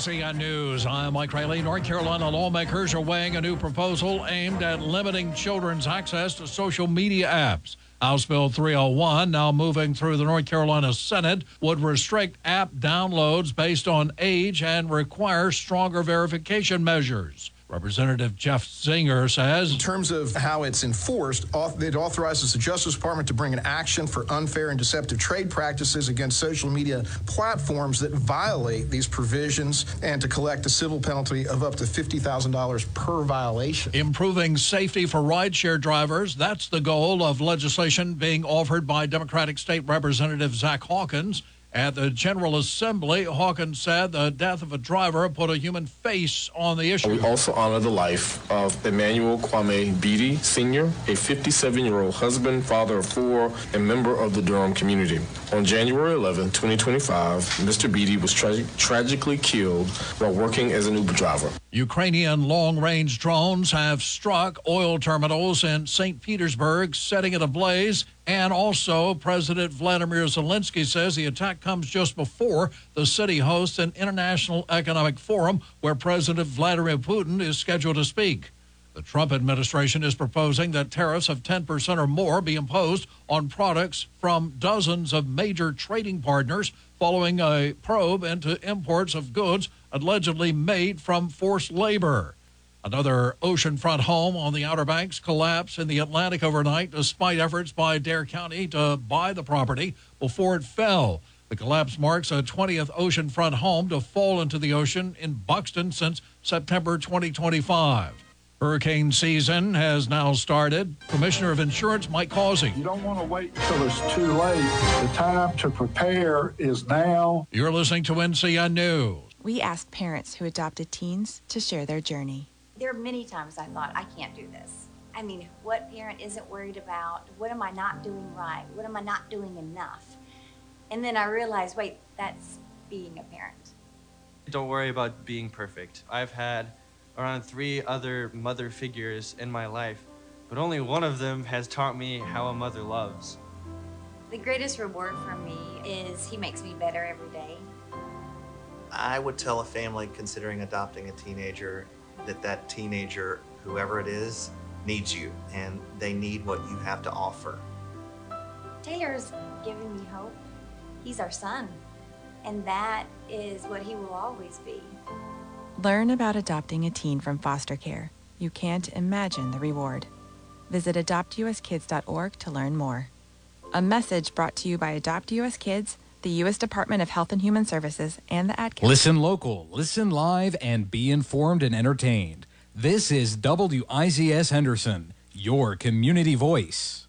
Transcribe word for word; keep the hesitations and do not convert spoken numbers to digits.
C N News. I'm Mike Riley. North Carolina lawmakers are weighing a new proposal aimed at limiting children's access to social media apps. House Bill three oh one, now moving through the North Carolina Senate, would restrict app downloads based on age and require stronger verification measures. Representative Jeff Zinger says, in terms of how it's enforced, it authorizes the Justice Department to bring an action for unfair and deceptive trade practices against social media platforms that violate these provisions and to collect a civil penalty of up to fifty thousand dollars per violation. Improving safety for rideshare drivers, that's the goal of legislation being offered by Democratic State Representative Zach Hawkins. At the General Assembly, Hawkins said the death of a driver put a human face on the issue. We also honor the life of Emmanuel Kwame Beatty, Senior, a fifty-seven-year-old husband, father of four, and member of the Durham community. On January eleventh, twenty twenty-five, Mister Beatty was tra- tragically killed while working as an Uber driver. Ukrainian long-range drones have struck oil terminals in Saint Petersburg, setting it ablaze. And also, President Vladimir Zelensky says the attack comes just before the city hosts an international economic forum where President Vladimir Putin is scheduled to speak. The Trump administration is proposing that tariffs of ten percent or more be imposed on products from dozens of major trading partners following a probe into imports of goods allegedly made from forced labor. Another oceanfront home on the Outer Banks collapsed in the Atlantic overnight despite efforts by Dare County to buy the property before it fell. The collapse marks a twentieth oceanfront home to fall into the ocean in Buxton since September twenty twenty-five. Hurricane season has now started. Commissioner of Insurance Mike Causey. You don't want to wait until it's too late. The time to prepare is now. You're listening to N C N News. We asked parents who adopted teens to share their journey. There are many times I thought, I can't do this. I mean, what parent isn't worried about? What am I not doing right? What am I not doing enough? And then I realized, wait, that's being a parent. Don't worry about being perfect. I've had around three other mother figures in my life, but only one of them has taught me how a mother loves. The greatest reward for me is he makes me better every day. I would tell a family considering adopting a teenager that that teenager, whoever it is, needs you, and they need what you have to offer. Taylor's giving me hope. He's our son, and that is what he will always be. Learn about adopting a teen from foster care. You can't imagine the reward. Visit adopt u s kids dot org to learn more. A message brought to you by Adopt U S Kids, the U S Department of Health and Human Services, and the Ad Council. Listen local, listen live, and be informed and entertained. This is W I Z S Henderson, your community voice.